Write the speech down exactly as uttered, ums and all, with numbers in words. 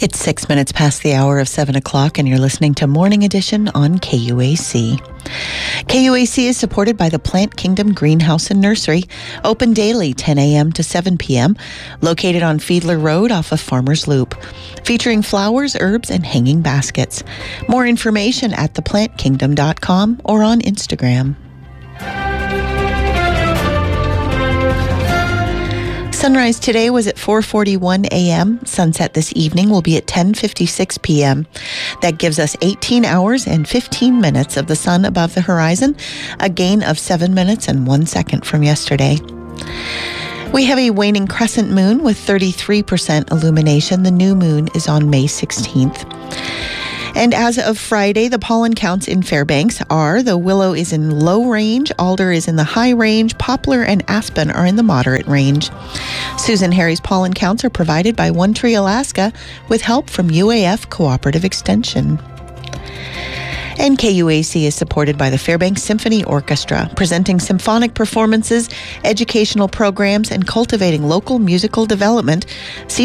It's six minutes past the hour of seven o'clock, and you're listening to Morning Edition on K U A C. K U A C is supported by the Plant Kingdom Greenhouse and Nursery, open daily ten a.m. to seven p.m., located on Fiedler Road off of Farmers Loop, featuring flowers, herbs, and hanging baskets. More information at the plant kingdom dot com or on Instagram. Sunrise today was at four forty-one a.m. Sunset this evening will be at ten fifty-six p.m. That gives us eighteen hours and fifteen minutes of the sun above the horizon, a gain of seven minutes and one second from yesterday. We have a waning crescent moon with thirty-three percent illumination. The new moon is on May sixteenth. And as of Friday, the pollen counts in Fairbanks are: the willow is in low range, alder is in the high range, poplar and aspen are in the moderate range. Susan Harry's pollen counts are provided by One Tree Alaska with help from U A F Cooperative Extension. And K U A C is supported by the Fairbanks Symphony Orchestra, presenting symphonic performances, educational programs, and cultivating local musical development. See